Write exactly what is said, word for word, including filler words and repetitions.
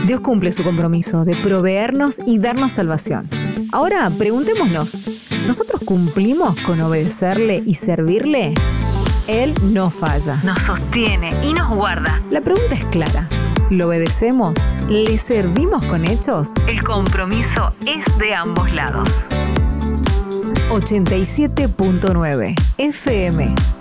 Dios cumple su compromiso de proveernos y darnos salvación. Ahora preguntémonos, ¿nosotros cumplimos con obedecerle y servirle? Él no falla. Nos sostiene y nos guarda. La pregunta es clara. ¿Lo obedecemos? ¿Le servimos con hechos? El compromiso es de ambos lados. ochenta y siete punto nueve F M